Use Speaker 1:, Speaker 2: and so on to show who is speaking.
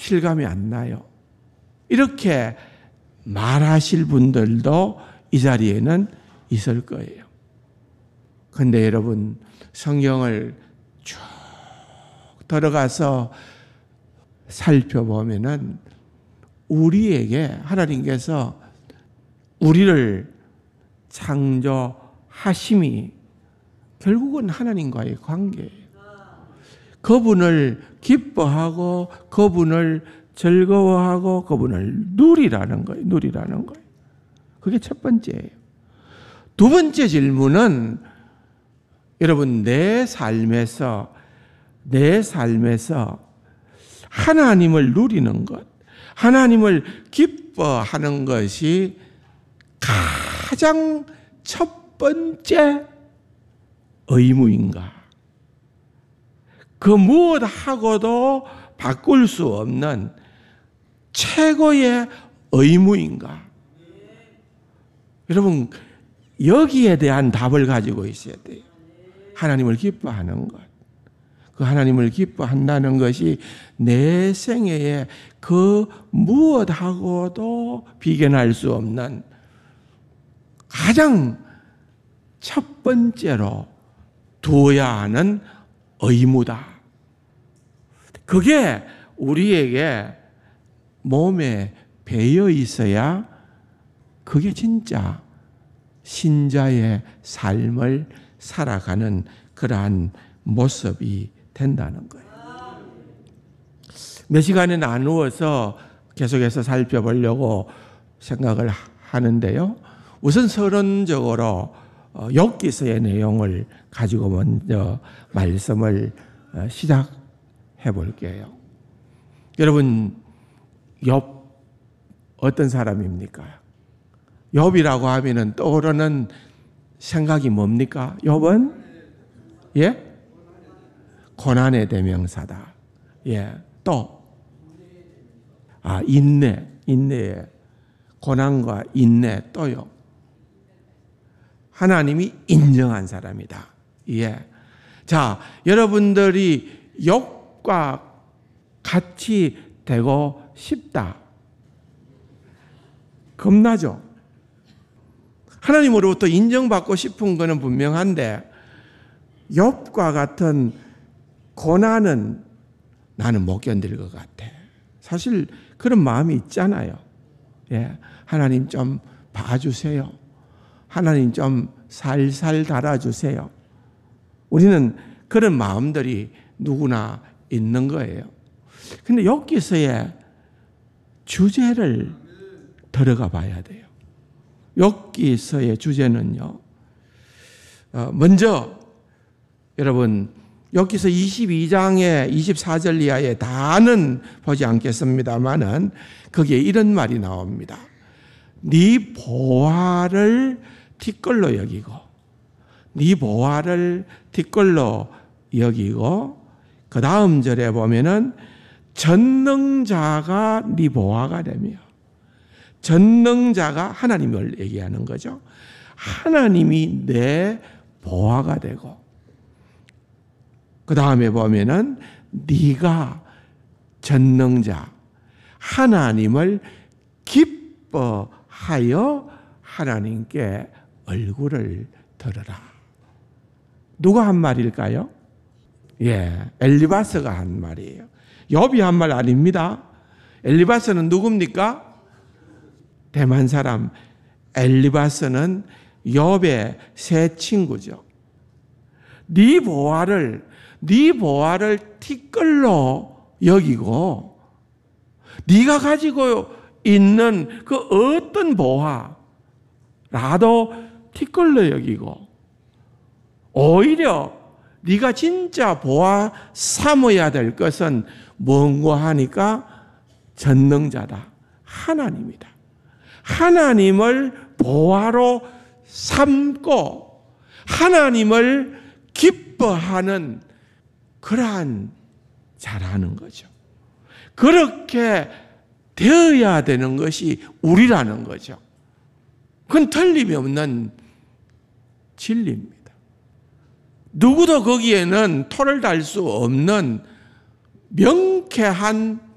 Speaker 1: 실감이 안 나요. 이렇게 말하실 분들도 이 자리에는 있을 거예요. 그런데 여러분, 성경을 쭉 들어가서 살펴보면은 우리에게 하나님께서 우리를 창조하심이 결국은 하나님과의 관계예요. 그분을 기뻐하고 그분을 즐거워하고 그분을 누리라는 거예요. 누리라는 거예요. 그게 첫 번째예요. 두 번째 질문은 여러분, 내 삶에서 하나님을 누리는 것, 하나님을 기뻐하는 것이 가장 첫 번째 의무인가? 그 무엇하고도 바꿀 수 없는 최고의 의무인가? 여러분, 여기에 대한 답을 가지고 있어야 돼요. 하나님을 기뻐하는 것. 그 하나님을 기뻐한다는 것이 내 생애에 그 무엇하고도 비견할 수 없는 가장 첫 번째로 두어야 하는 의무다. 그게 우리에게 몸에 배어 있어야 그게 진짜 신자의 삶을 살아가는 그러한 모습이 된다는 거예요. 몇 시간에 나누어서 계속해서 살펴보려고 생각을 하는데요. 우선 서론적으로 욥기서의 내용을 가지고 먼저 말씀을 시작해 볼게요. 여러분, 욥 어떤 사람입니까? 욥이라고 하면은 떠오르는 생각이 뭡니까? 욥은 고난의 대명사다. 또 인내, 고난과 인내 또요. 하나님이 인정한 사람이다. 자, 여러분들이 욥과 같이 되고 싶다. 겁나죠? 하나님으로부터 인정받고 싶은 것은 분명한데 욥과 같은 고난은 나는 못 견딜 것 같아. 사실 그런 마음이 있잖아요. 하나님 좀 봐주세요. 하나님 좀 살살 달아주세요. 우리는 그런 마음들이 누구나 있는 거예요. 근데 욥기서의 주제를 들어가 봐야 돼요. 욥기서의 주제는요. 먼저 여러분, 욥기서 22장의 24절 이하에 다는 보지 않겠습니다만은 거기에 이런 말이 나옵니다. 네 보화를 티끌로 여기고, 네 보화를 티끌로 여기고, 그 다음 절에 보면은 전능자가 네 보화가 되며, 전능자가 하나님을 얘기하는 거죠. 하나님이 내 보화가 되고, 그 다음에 보면은 네가 전능자 하나님을 기뻐하여 하나님께 얼굴을 들어라. 누가 한 말일까요? 엘리바스가 한 말이에요. 욥이 한 말 아닙니다. 엘리바스는 누굽니까? 대만 사람. 엘리바스는 욥의 새 친구죠. 네 보화를 티끌로 여기고, 네가 가지고 있는 그 어떤 보화라도 티끌로 여기고, 오히려 네가 진짜 보화 삼아야 될 것은 뭔가 하니까 전능자다. 하나님이다. 하나님을 보화로 삼고 하나님을 기뻐하는 그러한 잘하는 거죠. 그렇게 되어야 되는 것이 우리라는 거죠. 그건 틀림이 없는 진리입니다. 누구도 거기에는 토를 달 수 없는 명쾌한